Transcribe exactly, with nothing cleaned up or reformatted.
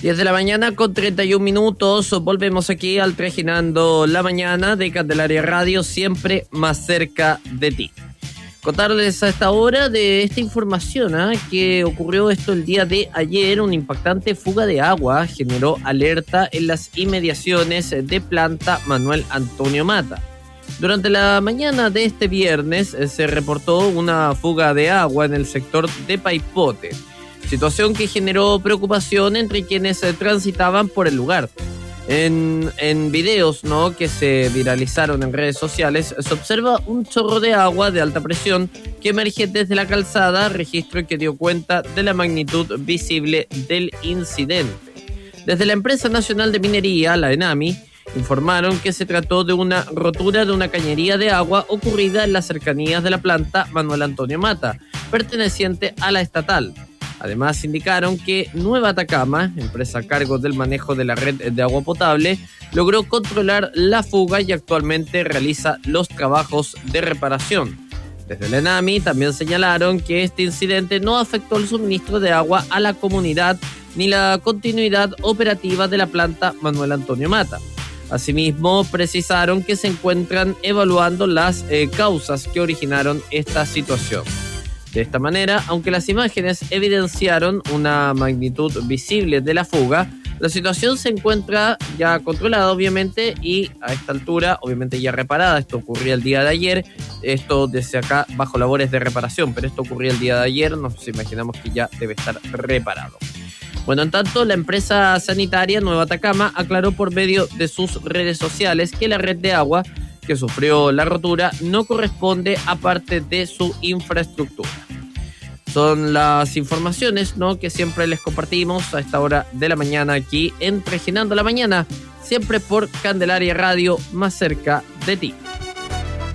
diez de la mañana con treinta y un minutos, volvemos aquí al Trajinando la Mañana de Candelaria Radio, siempre más cerca de ti. Contarles a esta hora de esta información ¿eh? que ocurrió esto el día de ayer. Una impactante fuga de agua generó alerta en las inmediaciones de planta Manuel Antonio Mata. Durante la mañana de este viernes eh, se reportó una fuga de agua en el sector de Paipote, situación que generó preocupación entre quienes eh, transitaban por el lugar. En, en videos ¿no? que se viralizaron en redes sociales, se observa un chorro de agua de alta presión que emerge desde la calzada, registro que dio cuenta de la magnitud visible del incidente. Desde la Empresa Nacional de Minería, la ENAMI, informaron que se trató de una rotura de una cañería de agua ocurrida en las cercanías de la planta Manuel Antonio Mata, perteneciente a la estatal. Además, indicaron que Nueva Atacama, empresa a cargo del manejo de la red de agua potable, logró controlar la fuga y actualmente realiza los trabajos de reparación. Desde la ENAMI también señalaron que este incidente no afectó el suministro de agua a la comunidad ni la continuidad operativa de la planta Manuel Antonio Mata. Asimismo, precisaron que se encuentran evaluando las eh, causas que originaron esta situación. De esta manera, aunque las imágenes evidenciaron una magnitud visible de la fuga, la situación se encuentra ya controlada, obviamente, y a esta altura, obviamente ya reparada. Esto ocurría el día de ayer, esto desde acá bajo labores de reparación, pero esto ocurría el día de ayer, nos imaginamos que ya debe estar reparado. Bueno, en tanto, la empresa sanitaria Nueva Atacama aclaró por medio de sus redes sociales que la red de agua que sufrió la rotura no corresponde a parte de su infraestructura. Son las informaciones ¿no? que siempre les compartimos a esta hora de la mañana aquí en Trajinando la Mañana, siempre por Candelaria Radio, más cerca de ti.